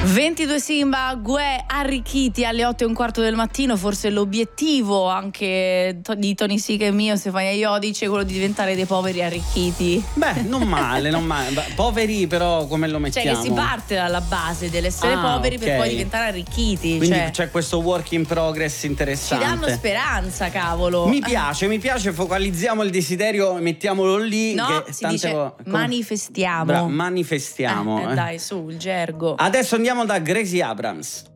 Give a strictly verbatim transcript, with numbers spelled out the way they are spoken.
ventidue Simba, Gue arricchiti alle otto e un quarto del mattino. Forse l'obiettivo anche di Tony Sica e mio, Stefania Iodice, è quello di diventare dei poveri arricchiti. Beh, non male, non male. Poveri però come lo mettiamo? Cioè che si parte dalla base dell'essere ah, poveri okay. per poi diventare arricchiti. Quindi cioè, c'è questo work in progress interessante. Ci danno speranza, cavolo. Mi piace, mi piace, focalizziamo il desiderio e mettiamolo lì. No, che si tante dice vo- manifestiamo. Bra- manifestiamo. Eh, eh, dai, su, il gergo. Adesso andiamo da Gracie Abrams.